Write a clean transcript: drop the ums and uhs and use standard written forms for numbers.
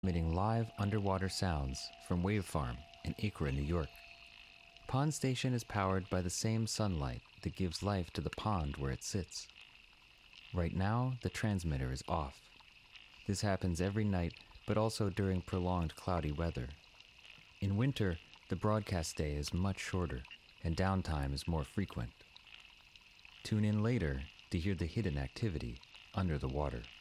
transmitting live underwater sounds from Wave Farm in Acra, New York. Pond Station is powered by the same sunlight that gives life to the pond where it sits. Right now, the transmitter is off. This happens every night, but also during prolonged cloudy weather. In winter, the broadcast day is much shorter, and downtime is more frequent. Tune in later to hear the hidden activity under the water.